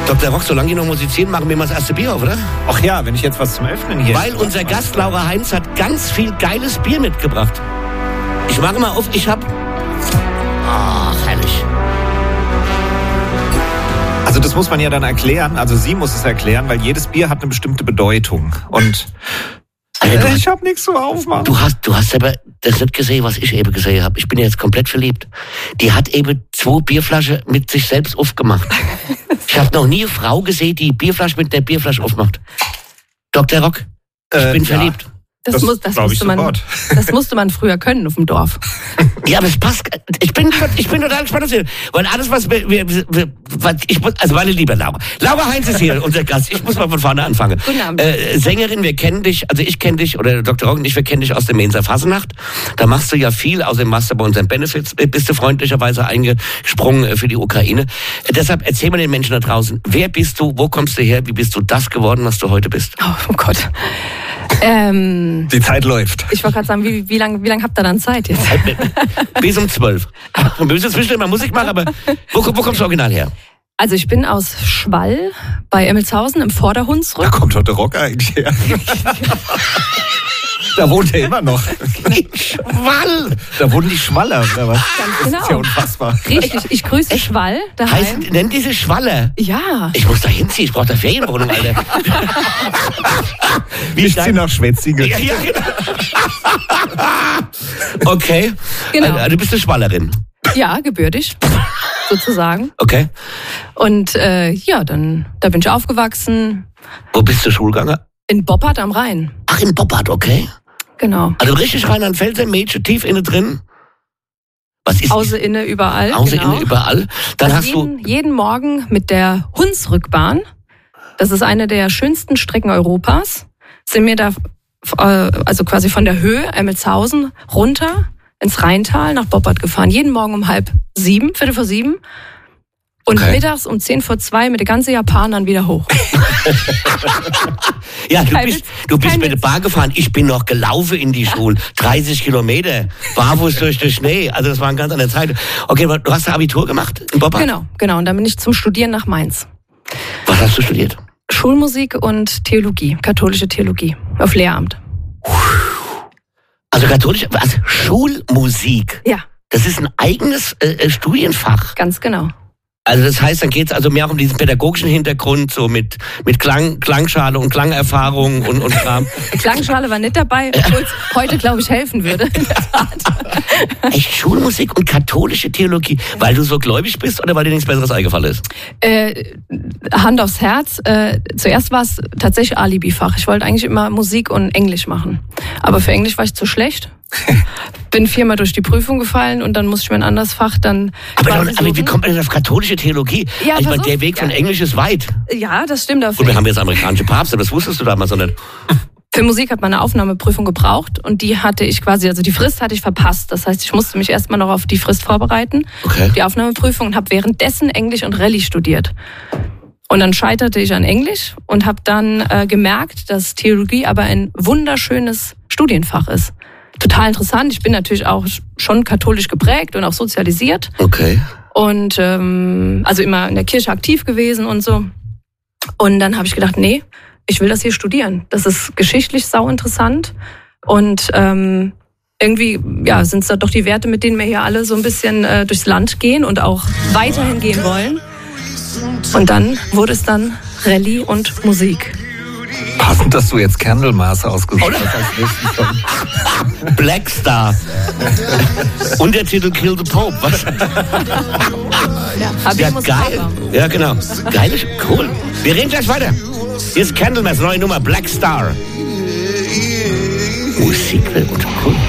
Dr. Rock, solange die noch musizieren, machen wir mal das erste Bier auf, oder? Ach ja, wenn ich jetzt was zum Öffnen hier... Weil unser Gast Laura Heinz hat ganz viel geiles Bier mitgebracht. Ich mache mal auf, ich hab... Ach, herrlich. Also das muss man ja dann erklären, also sie muss es erklären, weil jedes Bier hat eine bestimmte Bedeutung. Und ich hab nichts zu aufmachen. Du hast aber das nicht gesehen, was ich eben gesehen habe. Ich bin jetzt komplett verliebt. Die hat eben 2 Bierflaschen mit sich selbst aufgemacht. Ich habe noch nie eine Frau gesehen, die Bierflasche mit der Bierflasche aufmacht. Dr. Rock, ich bin verliebt. Das musste man früher können auf dem Dorf. Ja, aber es passt. Ich bin total gespannt. Weil alles, was also meine liebe Laura. Laura Heinz ist hier, unser Gast. Ich muss mal von vorne anfangen. Guten Abend. Sängerin, wir kennen dich, also ich kenne dich, oder Dr. Rock und ich, wir kennen dich aus der Mainzer Fasnacht. Da machst du ja viel, außerdem machst du bei unseren Benefits, bist du freundlicherweise eingesprungen für die Ukraine. Deshalb erzähl mal den Menschen da draußen, wer bist du, wo kommst du her, wie bist du das geworden, was du heute bist? Oh Gott. Die Zeit läuft. Ich wollte gerade sagen, wie lang habt ihr dann Zeit jetzt? Bis um 12. Wir müssen zwischendurch mal Musik machen, aber wo kommst du original her? Also ich bin aus Schwall bei Emmelshausen im Vorderhunsrück. Da kommt heute Rock eigentlich her. Da wohnt er immer noch. Schwall! Da wohnen die Schwaller, oder was? Ganz Das genau. ist ja unfassbar. Richtig, ich grüße Schwall daheim. Nennt diese Schwalle? Ja. Ich muss da hinziehen, ich brauche da Ferienwohnung, Alter. Ich ziehe nach Schwetzingen. Ja, genau. Okay. Genau. Also, du bist eine Schwallerin. Ja, gebürtig, sozusagen. Okay. Und da bin ich aufgewachsen. Wo bist du Schulgegangen? In Boppard am Rhein. Ach, in Boppard, okay. Genau. Also richtig Rheinland-Pfälzer, Mädchen tief innen drin. Was ist Außer inne überall. Außer genau. innen überall. Dann also hast du... jeden Morgen mit der Hunsrückbahn, das ist eine der schönsten Strecken Europas, sind wir da, also quasi von der Höhe Emmelshausen runter ins Rheintal nach Boppard gefahren. Jeden Morgen um 6:30, 6:45. Und mittags um 1:50 mit den ganzen Japanern wieder hoch. Ja, du bist mit der Bahn gefahren. Ich bin noch gelaufen in die Schule. 30 Kilometer. Barfuß durch den Schnee. Also das war eine ganz andere Zeit. Okay, du hast Abitur gemacht in Boppard? Genau. Und dann bin ich zum Studieren nach Mainz. Was hast du studiert? Schulmusik und Theologie, katholische Theologie, auf Lehramt. Also Schulmusik. Ja. Das ist ein eigenes Studienfach. Ganz genau. Also das heißt, dann geht es also mehr um diesen pädagogischen Hintergrund, so mit Klangschale und Klangerfahrung und Kram. Klangschale war nicht dabei, obwohl es heute, glaube ich, helfen würde. In der Tat. Echt Schulmusik und katholische Theologie, weil du so gläubig bist oder weil dir nichts Besseres eingefallen ist? Hand aufs Herz. Zuerst war es tatsächlich Alibi-Fach. Ich wollte eigentlich immer Musik und Englisch machen. Aber für Englisch war ich zu schlecht. Bin 4-mal durch die Prüfung gefallen und dann musste ich mir ein anderes Fach dann... Aber wie kommt man denn auf katholische Theologie? Ja, ich meine, der Weg von Englisch ist weit. Ja, das stimmt. Und wir haben jetzt amerikanische Papste, das wusstest du damals noch nicht. Für Musik hat man eine Aufnahmeprüfung gebraucht und die hatte ich quasi, also die Frist hatte ich verpasst. Das heißt, ich musste mich erstmal noch auf die Frist vorbereiten, die Aufnahmeprüfung, und habe währenddessen Englisch und Rallye studiert. Und dann scheiterte ich an Englisch und habe dann gemerkt, dass Theologie aber ein wunderschönes Studienfach ist. Total interessant. Ich bin natürlich auch schon katholisch geprägt und auch sozialisiert. Okay. Und also immer in der Kirche aktiv gewesen und so. Und dann habe ich gedacht, nee, ich will das hier studieren. Das ist geschichtlich sau interessant. Und irgendwie sind es da doch die Werte, mit denen wir hier alle so ein bisschen durchs Land gehen und auch weiterhin gehen wollen. Und dann wurde es dann Rallye und Musik. Passend, dass du jetzt Candlemass ausgesucht hast als nächsten Song. Black Star. Und der Titel Kill the Pope. Was? Ja, geil. Ja, genau. Geil, cool. Wir reden gleich weiter. Hier ist Candlemass, neue Nummer, Black Star. Musik und cool.